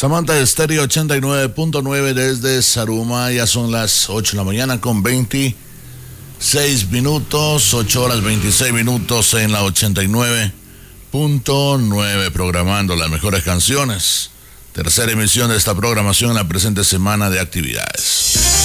Samantha Estéreo 89.9 desde Zaruma. Ya son las 8 de la mañana con 26 minutos. 8 horas 26 minutos en la 89.9, programando las mejores canciones. Tercera emisión de esta programación en la presente semana de actividades.